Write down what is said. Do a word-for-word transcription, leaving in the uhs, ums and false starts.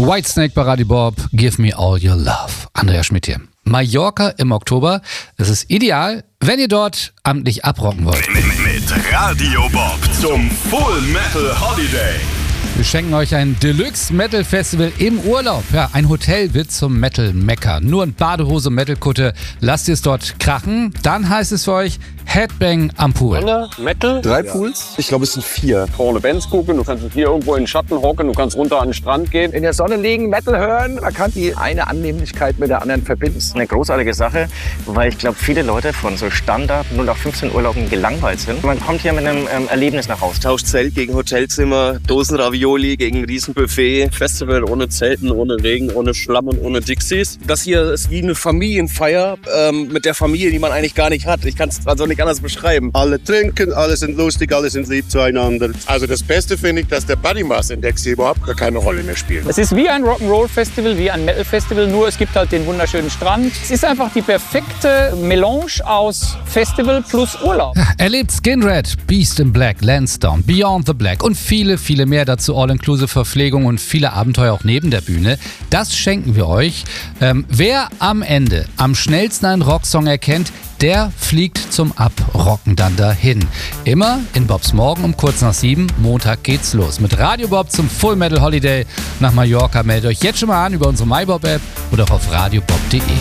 Whitesnake bei Radio Bob, Give Me All Your Love. Andreas Schmidt hier. Mallorca im Oktober, es ist ideal, wenn ihr dort amtlich abrocken wollt. Mit, mit Radio Bob zum Full Metal Holiday. Wir schenken euch ein Deluxe Metal Festival im Urlaub. Ja, ein Hotel wird zum Metal Mekka. Nur in Badehose und Metalkutte. Lasst ihr es dort krachen. Dann heißt es für euch Headbang am Pool. Metal? Drei Pools? Ich glaube, es sind vier. Vorne Bands gucken, du kannst hier irgendwo in den Schatten hocken, du kannst runter an den Strand gehen. In der Sonne liegen, Metal hören. Man kann die eine Annehmlichkeit mit der anderen verbinden. Das ist eine großartige Sache, weil ich glaube, viele Leute von so Standard null acht fünfzehn Urlauben gelangweilt sind. Man kommt hier mit einem ähm, Erlebnis nach Hause. Tauscht Zelt gegen Hotelzimmer, Dosen Ravioli gegen ein Riesenbuffet. Festival ohne Zelten, ohne Regen, ohne Schlamm und ohne Dixies. Das hier ist wie eine Familienfeier ähm, mit der Familie, die man eigentlich gar nicht hat. Ich kann es also nicht anders beschreiben. Alle trinken, alle sind lustig, alle sind lieb zueinander. Also das Beste finde ich, dass der Body Mass Index hier überhaupt gar keine Rolle mehr spielt. Es ist wie ein Rock'n'Roll-Festival, wie ein Metal-Festival, nur es gibt halt den wunderschönen Strand. Es ist einfach die perfekte Melange aus Festival plus Urlaub. Erlebt Skin Red, Beast in Black, Lansdowne, Beyond the Black und viele, viele mehr dazu. All-Inclusive Verpflegung und viele Abenteuer auch neben der Bühne. Das schenken wir euch. Ähm, wer am Ende am schnellsten einen Rocksong erkennt, der fliegt zum Abrocken dann dahin. Immer in Bobs Morgen um kurz nach sieben. Montag geht's los mit Radio Bob zum Full Metal Holiday nach Mallorca. Meldet euch jetzt schon mal an über unsere MyBob-App oder auch auf radiobob punkt de.